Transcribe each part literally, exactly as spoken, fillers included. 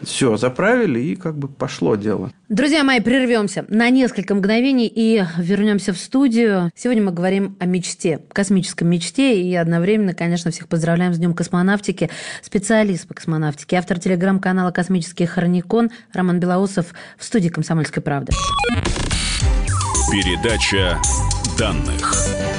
Все, заправили, и как бы пошло дело. Друзья мои, прервемся на несколько мгновений и вернемся в студию. Сегодня мы говорим о мечте, космической мечте, и одновременно, конечно, всех поздравляем с Днем космонавтики. Специалист по космонавтике, автор телеграм-канала «Космический хроникон» Роман Белоусов в студии «Комсомольской правды». Передача данных.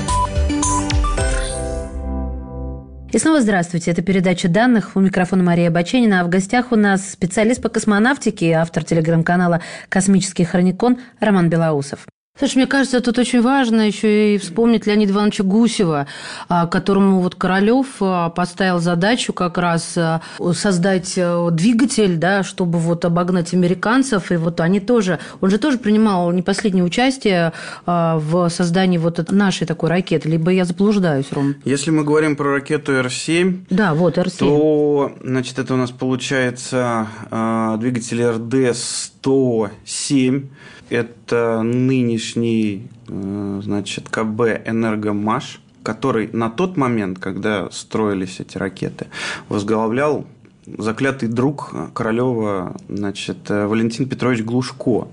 И снова здравствуйте. Это передача данных. У микрофона Мария Баченина. А в гостях у нас специалист по космонавтике и автор телеграм-канала «Космический хроникон» Роман Белоусов. Слушай, мне кажется, тут очень важно еще и вспомнить Леонида Ивановича Гусева, которому вот Королёв поставил задачу как раз создать двигатель, да, чтобы вот обогнать американцев. И вот они тоже, он же тоже принимал не последнее участие в создании вот нашей такой ракеты. Либо я заблуждаюсь, Ром? Если мы говорим про ракету Эр семь, да, вот Эр семь, то, значит, это у нас получается двигатель Эр Дэ сто семь. Это нынешний, значит, Ка Бэ «Энергомаш», который на тот момент, когда строились эти ракеты, возглавлял заклятый друг Королёва, значит, Валентин Петрович Глушко.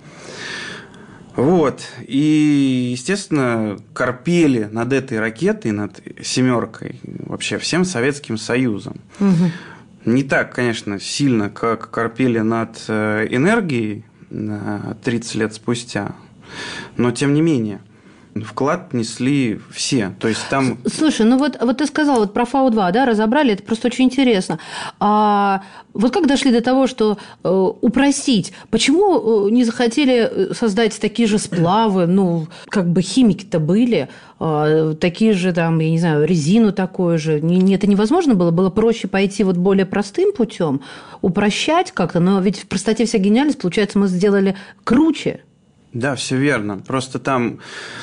Вот. И, естественно, корпели над этой ракетой, над «семеркой», вообще всем Советским Союзом. Угу. Не так, конечно, сильно, как корпели над энергией тридцать лет спустя, но тем не менее вклад несли все. То есть там... Слушай, ну вот, вот ты сказал вот про Фау два, да, разобрали, это просто очень интересно. А вот как дошли до того, что э, упростить? Почему не захотели создать такие же сплавы? Ну, как бы химики-то были, э, такие же там, я не знаю, резину такую же. Не, это невозможно было? Было проще пойти вот более простым путем, упрощать как-то, но ведь в простоте вся гениальность, получается, мы сделали круче. Да, все верно. Просто там...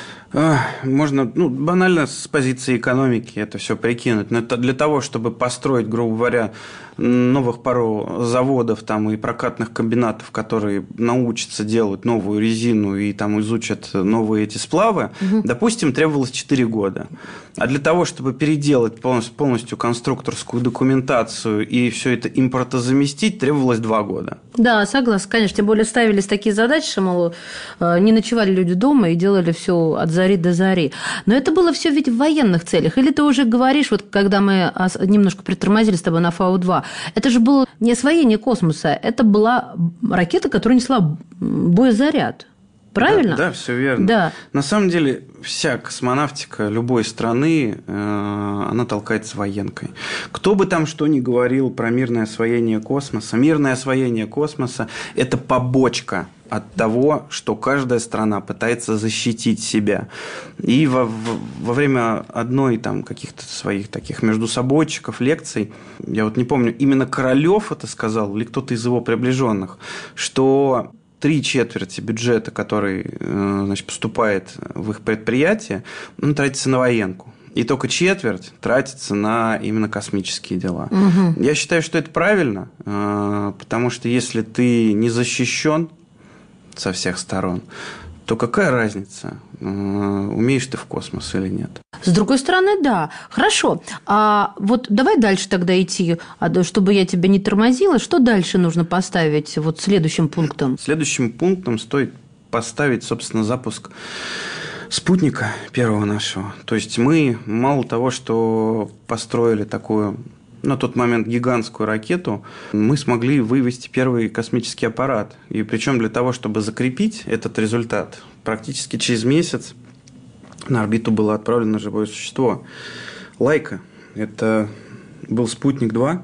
Можно, ну, банально с позиции экономики это все прикинуть. Но это для того, чтобы построить, грубо говоря, новых пару заводов там, и прокатных комбинатов, которые научатся делать новую резину и там изучат новые эти сплавы, угу. допустим, требовалось четыре года. А для того, чтобы переделать полностью, полностью конструкторскую документацию и все это импортозаместить, требовалось два года. Да, согласна, конечно. Тем более ставились такие задачи, что, мол, не ночевали люди дома и делали все от зари до зари. Но это было все ведь в военных целях. Или ты уже говоришь, вот когда мы немножко притормозили с тобой на Фау два, это же было не освоение космоса, это была ракета, которая несла боезаряд. Правильно? Да, да, все верно. Да. На самом деле, вся космонавтика любой страны, э, она толкается военкой. Кто бы там что ни говорил про мирное освоение космоса, мирное освоение космоса – это побочка от того, что каждая страна пытается защитить себя. И во, во время одной там каких-то своих таких междусобойчиков, лекций, я вот не помню, именно Королёв это сказал, или кто-то из его приближенных, что три четверти бюджета, который, значит, поступает в их предприятие, он тратится на военку. И только четверть тратится на именно космические дела. Угу. Я считаю, что это правильно, потому что если ты не защищен со всех сторон, то какая разница, умеешь ты в космос или нет? С другой стороны, да. Хорошо. А вот давай дальше тогда идти, чтобы я тебя не тормозила. Что дальше нужно поставить вот следующим пунктом? Следующим пунктом стоит поставить, собственно, запуск спутника первого нашего. То есть мы мало того, что построили такую... на тот момент гигантскую ракету, мы смогли вывести первый космический аппарат. И причем для того, чтобы закрепить этот результат, практически через месяц на орбиту было отправлено живое существо. Лайка. Это был спутник два.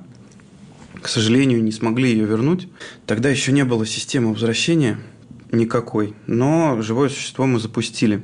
К сожалению, не смогли ее вернуть. Тогда еще не было системы возвращения никакой. Но живое существо мы запустили.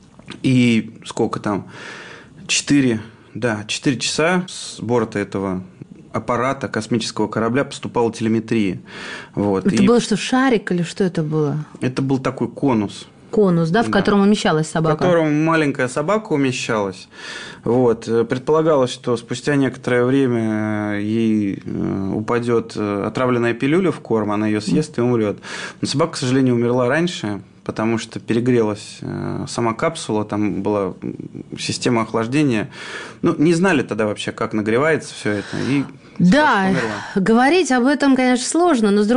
И сколько там? Четыре... Да, четыре часа с борта этого аппарата, космического корабля, поступала телеметрия. Вот. Это И было что, шарик или что это было? Это был такой конус. Конус, да, в да. котором умещалась собака? В котором маленькая собака умещалась. Вот. Предполагалось, что спустя некоторое время ей упадет отравленная пилюля в корм, она ее съест и умрет. Но собака, к сожалению, умерла раньше, потому что перегрелась сама капсула, там была система охлаждения. Ну, не знали тогда вообще, как нагревается все это. И да, говорить об этом, конечно, сложно, но с другой